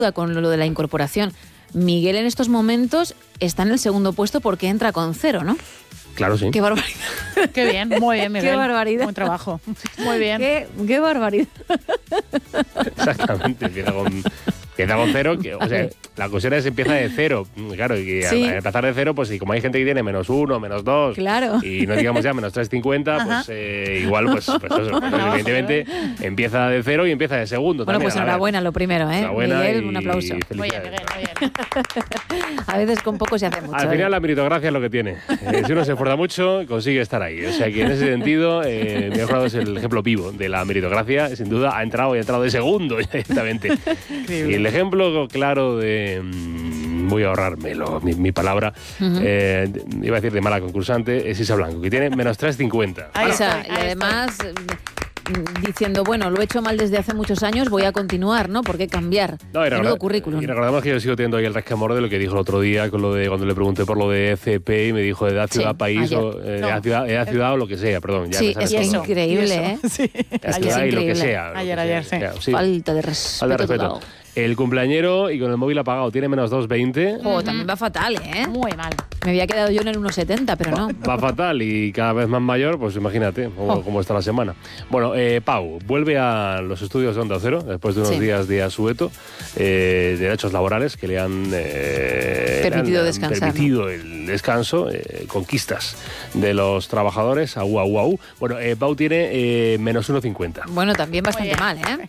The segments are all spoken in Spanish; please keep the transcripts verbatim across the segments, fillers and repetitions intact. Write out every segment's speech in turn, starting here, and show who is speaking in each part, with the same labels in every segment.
Speaker 1: con lo de la incorporación. Miguel en estos momentos está en el segundo puesto porque entra con cero, ¿no?
Speaker 2: Claro, sí.
Speaker 1: Qué barbaridad.
Speaker 3: Qué bien, muy bien, Miguel.
Speaker 1: Qué barbaridad.
Speaker 3: Buen trabajo. Muy bien.
Speaker 1: Qué, qué barbaridad.
Speaker 2: Exactamente, empieza con, empieza con cero. Que, o sea, la cuestión es empieza de cero. Claro, y
Speaker 1: Sí.
Speaker 2: al empezar de cero, pues y como hay gente que tiene menos uno, menos dos,
Speaker 1: Claro.
Speaker 2: y no digamos ya menos tres cincuenta, pues eh, igual, pues, pues eso. Pues, evidentemente empieza de cero y empieza de segundo.
Speaker 1: Bueno,
Speaker 2: también,
Speaker 1: pues
Speaker 2: a ver.
Speaker 1: enhorabuena, lo primero, ¿eh?
Speaker 2: Enhorabuena
Speaker 1: Miguel,
Speaker 2: y
Speaker 1: un aplauso.
Speaker 3: Muy bien, Miguel, muy bien.
Speaker 1: A veces con poco se hace mucho.
Speaker 2: Al
Speaker 1: ¿eh?
Speaker 2: final la meritocracia es lo que tiene. Eh, si uno se esfuerza mucho, consigue estar ahí. O sea que en ese sentido, eh, Miguel Jurado es el ejemplo vivo de la meritocracia. Sin duda ha entrado y ha entrado de segundo directamente. Y el ejemplo claro de... Mmm, voy a ahorrármelo, mi, mi palabra. Uh-huh. eh, iba a decir de mala concursante, es Isa Blanco, que tiene menos tres cincuenta.
Speaker 1: Isa, y además... diciendo, bueno, lo he hecho mal desde hace muchos años, voy a continuar, ¿no? ¿Por qué cambiar?
Speaker 2: No,
Speaker 1: el nuevo currículum.
Speaker 2: Y recordamos que yo sigo teniendo ahí el resquemor de lo que dijo el otro día con lo de cuando le pregunté por lo de F P y me dijo edad, ciudad,
Speaker 1: sí,
Speaker 2: país
Speaker 1: ayer.
Speaker 2: o eh,
Speaker 3: No.
Speaker 2: edad, ciudad, edad, ciudad o lo que sea, perdón. Ya
Speaker 1: sí, es que increíble, ¿eh?
Speaker 3: Sí.
Speaker 2: Edad,
Speaker 1: Es
Speaker 2: ciudad y lo que
Speaker 1: increíble.
Speaker 2: sea.
Speaker 3: Ayer,
Speaker 2: lo que
Speaker 3: ayer,
Speaker 2: sea,
Speaker 3: sí.
Speaker 2: sea, sí.
Speaker 1: Falta de respeto.
Speaker 2: Falta de respeto.
Speaker 1: Total.
Speaker 2: El cumpleañero y con el móvil apagado tiene menos dos veinte.
Speaker 1: Oh, también va fatal, ¿eh?
Speaker 3: Muy mal.
Speaker 1: Me había quedado yo en el uno setenta, pero no.
Speaker 2: Va fatal y cada vez más mayor, pues imagínate cómo,
Speaker 1: Oh.
Speaker 2: cómo está la semana. Bueno, eh, Pau vuelve a los estudios de Onda Cero después de unos
Speaker 1: Sí.
Speaker 2: días de asueto, eh, de derechos laborales que le han eh,
Speaker 1: Permitido
Speaker 2: le han
Speaker 1: descansar,
Speaker 2: permitido el descanso, eh, conquistas de los trabajadores, au, au, au. Bueno, eh, Pau tiene eh, menos uno cincuenta.
Speaker 1: Bueno, también bastante
Speaker 3: bien.
Speaker 1: mal, ¿eh?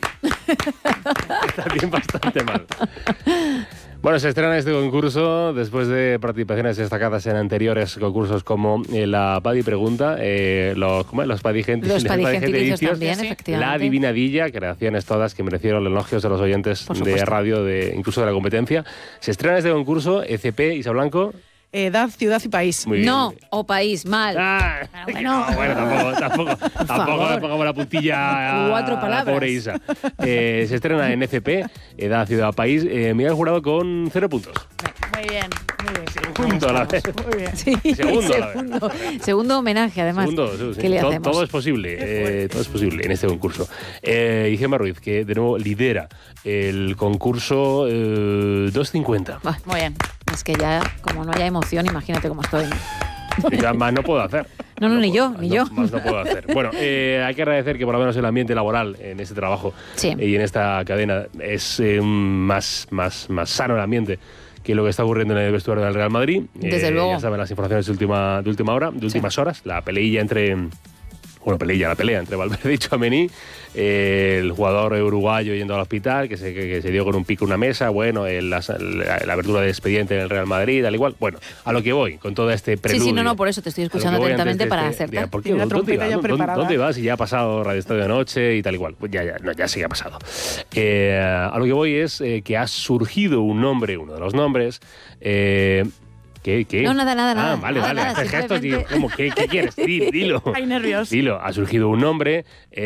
Speaker 2: También bastante mal. Bueno, se estrena este concurso después de participaciones destacadas en anteriores concursos como eh, la Padi Pregunta, eh, los, ¿cómo es? los Padi Gente,
Speaker 1: Los padigentilicios
Speaker 2: Padicenticios,
Speaker 1: también,
Speaker 3: sí.
Speaker 1: efectivamente.
Speaker 2: La Adivinadilla, creaciones todas que merecieron los elogios de los oyentes
Speaker 1: Por
Speaker 2: de
Speaker 1: supuesto.
Speaker 2: radio, de incluso de la competencia. Se estrena este concurso, E C P, Isa Blanco.
Speaker 3: Edad, ciudad y país.
Speaker 2: Muy bien.
Speaker 1: No, o país, mal.
Speaker 2: Ah,
Speaker 1: bueno.
Speaker 2: no, bueno, tampoco, tampoco, tampoco
Speaker 1: favor.
Speaker 2: le pongamos la puntilla a,
Speaker 1: Cuatro
Speaker 2: a la
Speaker 1: palabras.
Speaker 2: pobre Isa. Eh, se estrena en E C P, Edad, Ciudad, País. Eh, Miguel Jurado con cero puntos.
Speaker 3: Muy bien, muy bien.
Speaker 2: Segundo a la vez.
Speaker 3: Muy bien.
Speaker 1: Sí,
Speaker 2: Segundo, a la vez.
Speaker 1: segundo, segundo homenaje, además.
Speaker 2: Segundo, sí, sí.
Speaker 1: ¿Qué le
Speaker 2: todo,
Speaker 1: hacemos?
Speaker 2: todo es posible, eh, todo es posible en este concurso. Eh, y Gemma Ruiz, que de nuevo lidera el concurso eh, dos cincuenta.
Speaker 1: Bah,
Speaker 3: Muy bien.
Speaker 1: es que ya, como no haya emoción, imagínate cómo estoy.
Speaker 2: Ya más no puedo hacer.
Speaker 1: No, no, ni yo,
Speaker 2: puedo,
Speaker 1: ni
Speaker 2: no,
Speaker 1: yo.
Speaker 2: Más no puedo hacer. Bueno, eh, hay que agradecer que por lo menos el ambiente laboral en este trabajo
Speaker 1: Sí.
Speaker 2: y en esta cadena es eh, más, más, más sano el ambiente que lo que está ocurriendo en el vestuario del Real Madrid.
Speaker 1: Desde
Speaker 2: Eh,
Speaker 1: luego.
Speaker 2: Ya saben las informaciones de última, de última hora, de últimas horas, la peleilla entre... Bueno, peleilla, la pelea entre Valverde y Tchouaméni, eh, el jugador uruguayo yendo al hospital, que se, que, que se dio con un pico en una mesa, bueno, el, la, la, la abertura de expediente en el Real Madrid, al igual. Bueno, a lo que voy, con todo este preludio.
Speaker 1: Sí, sí, no, no, por eso te estoy
Speaker 2: A lo que
Speaker 1: escuchando
Speaker 2: voy
Speaker 1: atentamente
Speaker 2: antes de
Speaker 1: para
Speaker 2: este-
Speaker 1: acertar.
Speaker 2: Diga, ¿por qué?
Speaker 3: Tiene la
Speaker 2: ¿Dónde
Speaker 3: trompeta
Speaker 2: vas?
Speaker 3: ya
Speaker 2: ¿Dónde-
Speaker 3: preparada.
Speaker 2: ¿Dónde vas? Y ya ha pasado Radio Estadio de Noche y tal igual. Pues ya, ya, no, ya sí que ha pasado. Eh, a lo que voy es eh, que ha surgido un nombre, uno de los nombres... Eh, ¿Qué, qué?
Speaker 1: No, nada, nada,
Speaker 2: Ah,
Speaker 1: nada.
Speaker 2: vale,
Speaker 1: Nada,
Speaker 2: vale.
Speaker 1: nada,
Speaker 2: Haces gestos, digo,
Speaker 1: simplemente-
Speaker 2: ¿cómo? ¿Qué, qué quieres? Di- Dilo.
Speaker 3: Hay nervios.
Speaker 2: Dilo. Ha surgido un nombre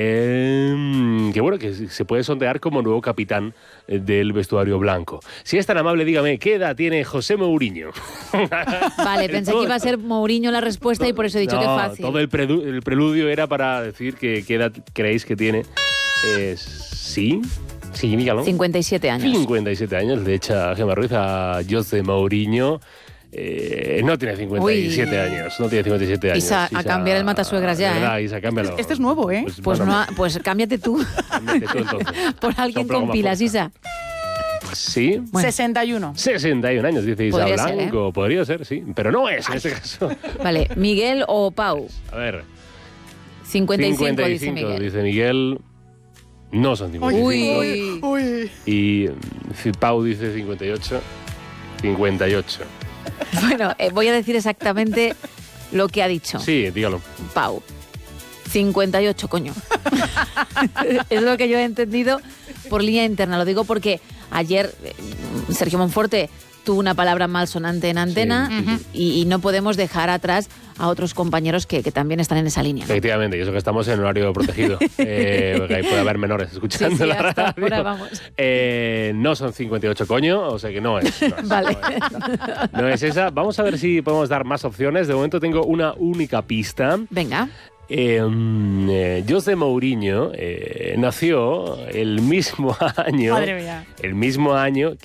Speaker 2: eh, que, bueno, que se puede sondear como nuevo capitán eh, del vestuario blanco. Si es tan amable, dígame, ¿qué edad tiene José Mourinho?
Speaker 1: Vale, pensé que iba a ser Mourinho la respuesta y por eso he dicho
Speaker 2: No,
Speaker 1: que fácil.
Speaker 2: Todo el, predu- el preludio era para decir que qué edad creéis que tiene. Eh, sí, sí, dígalo.
Speaker 1: cincuenta y siete años.
Speaker 2: cincuenta y siete años le echa Gemma Ruiz a José Mourinho. Eh, no tiene cincuenta y siete
Speaker 1: Uy.
Speaker 2: años, no tiene cincuenta y siete años.
Speaker 1: Isa, a cambiar el matasuegras ya,
Speaker 2: de verdad,
Speaker 1: ¿eh?
Speaker 2: Isa, cámbialo.
Speaker 3: Este es nuevo, ¿eh?
Speaker 1: Pues,
Speaker 2: bueno,
Speaker 1: no, ha- pues cámbiate tú
Speaker 2: cámbiate tú, entonces.
Speaker 1: por alguien
Speaker 2: Sopla
Speaker 1: con
Speaker 2: goma
Speaker 1: pilas,
Speaker 2: floja.
Speaker 1: Isa.
Speaker 2: Sí,
Speaker 1: Bueno.
Speaker 3: sesenta y uno.
Speaker 2: sesenta y un años, dice Isa
Speaker 1: Podría ser,
Speaker 2: Blanco. Podría ser, sí, pero no es en este caso.
Speaker 1: Vale, Miguel o Pau.
Speaker 2: A ver,
Speaker 1: cincuenta y cinco,
Speaker 2: cincuenta y
Speaker 1: dice
Speaker 2: cinco,
Speaker 1: Miguel.
Speaker 2: dice Miguel. No son cincuenta y cinco.
Speaker 1: Uy.
Speaker 3: Uy.
Speaker 2: Y mm, Pau dice cincuenta y ocho. cincuenta y ocho.
Speaker 1: Bueno, eh, voy a decir exactamente lo que ha dicho
Speaker 2: Sí, dígalo.
Speaker 1: Pau. cincuenta y ocho, coño. Es lo que yo he entendido por línea interna. Lo digo porque ayer eh, Sergio Monforte tuvo una palabra malsonante en antena
Speaker 2: Sí. Ujú.
Speaker 1: y, y no podemos dejar atrás a otros compañeros que, que también están en esa línea, ¿no?
Speaker 2: Efectivamente, y eso que estamos en horario protegido. Eh, porque ahí puede haber menores escuchando
Speaker 1: Sí, sí,
Speaker 2: la
Speaker 1: hasta
Speaker 2: radio.
Speaker 1: ahora vamos.
Speaker 2: Eh, no son cincuenta y ocho, coño, o sea que no es. No es,
Speaker 1: Vale.
Speaker 2: no es. No es esa. Vamos a ver si podemos dar más opciones. De momento tengo una única pista.
Speaker 1: Venga.
Speaker 2: Eh, eh, José Mourinho eh, nació el mismo año,
Speaker 3: Madre mía.
Speaker 2: el mismo año